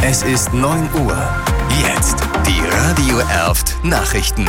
Es ist 9 Uhr. Jetzt die Radio Erft Nachrichten.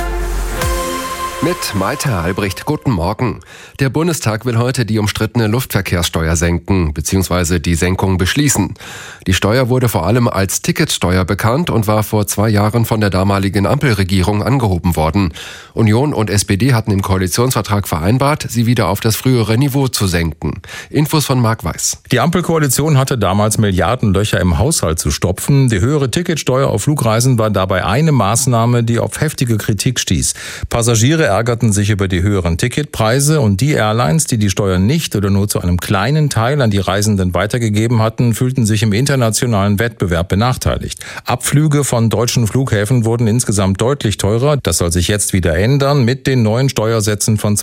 Mit Malte Albrecht, guten Morgen. Der Bundestag will heute die umstrittene Luftverkehrssteuer senken bzw. die Senkung beschließen. Die Steuer wurde vor allem als Ticketsteuer bekannt und war vor 2 Jahren von der damaligen Ampelregierung angehoben worden. Union und SPD hatten im Koalitionsvertrag vereinbart, sie wieder auf das frühere Niveau zu senken. Infos von Marc Weiß. Die Ampelkoalition hatte damals Milliardenlöcher im Haushalt zu stopfen. Die höhere Ticketsteuer auf Flugreisen war dabei eine Maßnahme, die auf heftige Kritik stieß. Passagiere ärgerten sich über die höheren Ticketpreise und die Airlines, die die Steuer nicht oder nur zu einem kleinen Teil an die Reisenden weitergegeben hatten, fühlten sich im internationalen Wettbewerb benachteiligt. Abflüge von deutschen Flughäfen wurden insgesamt deutlich teurer. Das soll sich jetzt wieder ändern mit den neuen Steuersätzen von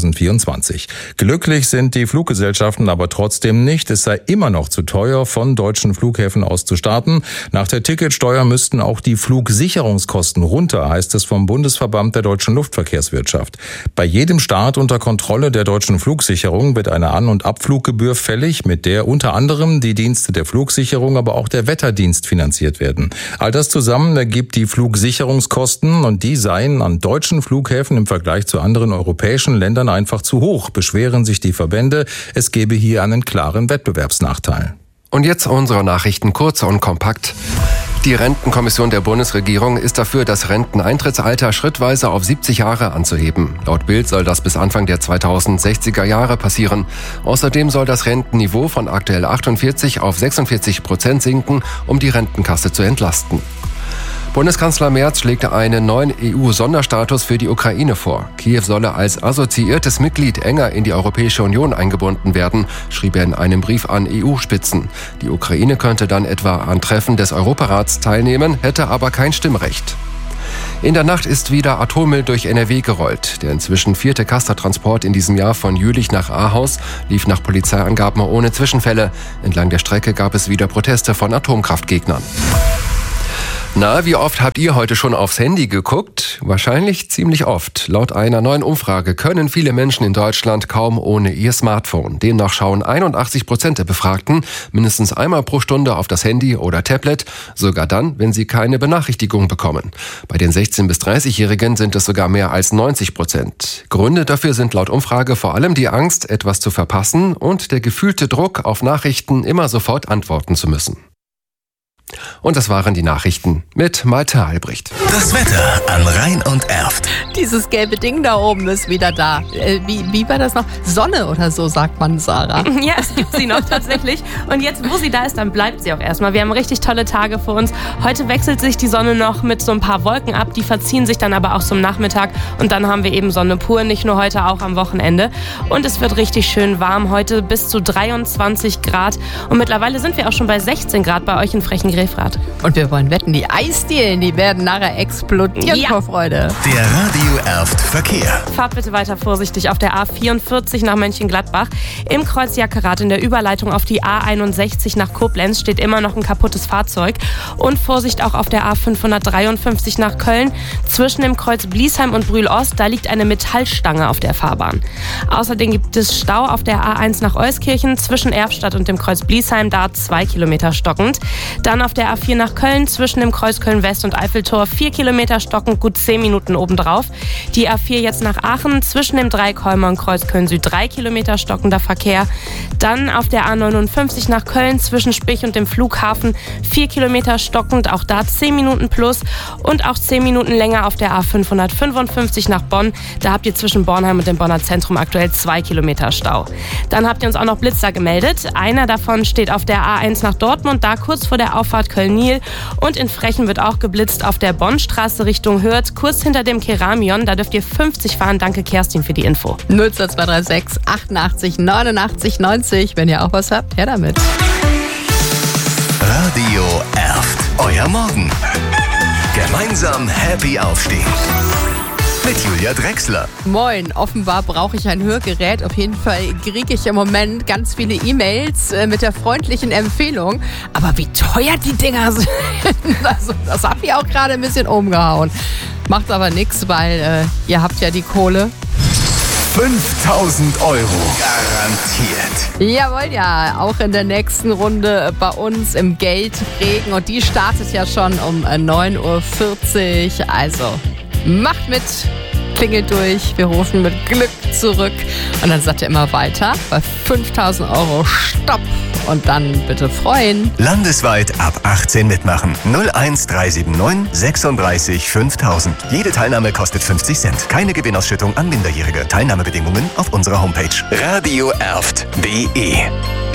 2024. Glücklich sind die Fluggesellschaften aber trotzdem nicht. Es sei immer noch zu teuer, von deutschen Flughäfen aus zu starten. Nach der Ticketsteuer müssten auch die Flugsicherungskosten runter, heißt es vom Bundesverband der deutschen Luftverkehrswirtschaft. Bei jedem Start unter Kontrolle der deutschen Flugsicherung wird eine An- und Abfluggebühr fällig, mit der unter anderem die Dienste der Flugsicherung, aber auch der Wetterdienst finanziert werden. All das zusammen ergibt die Flugsicherungskosten und die seien an deutschen Flughäfen im Vergleich zu anderen europäischen Ländern einfach zu hoch, beschweren sich die Verbände. Es gebe hier einen klaren Wettbewerbsnachteil. Und jetzt unsere Nachrichten kurz und kompakt. Die Rentenkommission der Bundesregierung ist dafür, das Renteneintrittsalter schrittweise auf 70 Jahre anzuheben. Laut Bild soll das bis Anfang der 2060er Jahre passieren. Außerdem soll das Rentenniveau von aktuell 48 auf 46% sinken, um die Rentenkasse zu entlasten. Bundeskanzler Merz schlägt einen neuen EU-Sonderstatus für die Ukraine vor. Kiew solle als assoziiertes Mitglied enger in die Europäische Union eingebunden werden, schrieb er in einem Brief an EU-Spitzen. Die Ukraine könnte dann etwa an Treffen des Europarats teilnehmen, hätte aber kein Stimmrecht. In der Nacht ist wieder Atommüll durch NRW gerollt. Der inzwischen 4. Castor-Transport in diesem Jahr von Jülich nach Ahaus lief nach Polizeiangaben ohne Zwischenfälle. Entlang der Strecke gab es wieder Proteste von Atomkraftgegnern. Na, wie oft habt ihr heute schon aufs Handy geguckt? Wahrscheinlich ziemlich oft. Laut einer neuen Umfrage können viele Menschen in Deutschland kaum ohne ihr Smartphone. Demnach schauen 81% der Befragten mindestens einmal pro Stunde auf das Handy oder Tablet, sogar dann, wenn sie keine Benachrichtigung bekommen. Bei den 16- bis 30-Jährigen sind es sogar mehr als 90%. Gründe dafür sind laut Umfrage vor allem die Angst, etwas zu verpassen und der gefühlte Druck, auf Nachrichten immer sofort antworten zu müssen. Und das waren die Nachrichten mit Malte Albrecht. Das Wetter an Rhein und Erft. Dieses gelbe Ding da oben ist wieder da. Wie war das noch? Sonne oder so, sagt man, Sarah. Ja, es gibt sie noch tatsächlich. Und jetzt, wo sie da ist, dann bleibt sie auch erstmal. Wir haben richtig tolle Tage vor uns. Heute wechselt sich die Sonne noch mit so ein paar Wolken ab. Die verziehen sich dann aber auch zum Nachmittag. Und dann haben wir eben Sonne pur, nicht nur heute, auch am Wochenende. Und es wird richtig schön warm. Heute bis zu 23 Grad. Und mittlerweile sind wir auch schon bei 16 Grad bei euch in Frechen-Grefrath. Und wir wollen wetten, die Eisdielen, die werden nachher explodieren vor Freude. Der Radio Erft Verkehr. Fahrt bitte weiter vorsichtig auf der A44 nach Mönchengladbach. Im Kreuz Jackerath in der Überleitung auf die A61 nach Koblenz steht immer noch ein kaputtes Fahrzeug. Und Vorsicht auch auf der A553 nach Köln. Zwischen dem Kreuz Bliesheim und Brühl-Ost, da liegt eine Metallstange auf der Fahrbahn. Außerdem gibt es Stau auf der A1 nach Euskirchen zwischen Erftstadt und dem Kreuz Bliesheim, da 2 Kilometer stockend. Dann auf der A4 nach Köln zwischen dem Kreuz Köln-West und Eiffeltor 4 Kilometer stockend, gut 10 Minuten obendrauf. Die A4 jetzt nach Aachen zwischen dem Dreikäumer und Kreuz Köln-Süd 3 Kilometer stockender Verkehr. Dann auf der A59 nach Köln zwischen Spich und dem Flughafen 4 Kilometer stockend, auch da 10 Minuten plus. Und auch 10 Minuten länger auf der A555 nach Bonn. Da habt ihr zwischen Bornheim und dem Bonner Zentrum aktuell 2 Kilometer Stau. Dann habt ihr uns auch noch Blitzer gemeldet. Einer davon steht auf der A1 nach Dortmund, da kurz vor der Auffahrt Köln-Nil. Und in Frechen wird auch geblitzt auf der Bonnstraße Richtung Hürth, kurz hinter dem Keramion. Da dürft ihr 50 fahren. Danke, Kerstin, für die Info. 02236 88 89 90. Wenn ihr auch was habt, her damit. Radio Erft. Euer Morgen. Gemeinsam happy aufstehen. Mit Julia Drechsler. Moin, offenbar brauche ich ein Hörgerät. Auf jeden Fall kriege ich im Moment ganz viele E-Mails mit der freundlichen Empfehlung. Aber wie teuer die Dinger sind, also, das hat mich auch gerade ein bisschen umgehauen. Macht aber nichts, weil ihr habt ja die Kohle. 5.000 Euro. Garantiert. Jawohl, ja. Auch in der nächsten Runde bei uns im Geldregen. Und die startet ja schon um 9.40 Uhr. Also macht mit, klingelt durch. Wir rufen mit Glück zurück. Und dann sagt ihr immer weiter. Bei 5.000 Euro Stopp. Und dann bitte freuen. Landesweit ab 18 mitmachen. 01379 36 5000. Jede Teilnahme kostet 50 Cent. Keine Gewinnausschüttung an Minderjährige. Teilnahmebedingungen auf unserer Homepage radioerft.de.